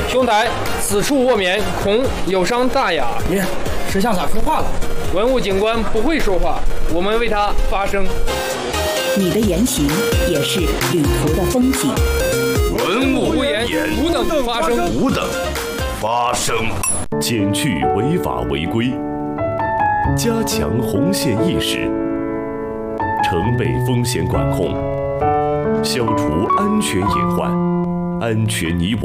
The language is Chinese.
兄台，此处卧眠，恐有伤大雅。 爷，石像咋说话了？ 文物警官不会说话，我们为他发声。 你的言行也是旅途的风景。 文物不言，吾等发声。 吾等发声。 减去违法违规，加强红线意识，承备风险管控，消除安全隐患，安全你我。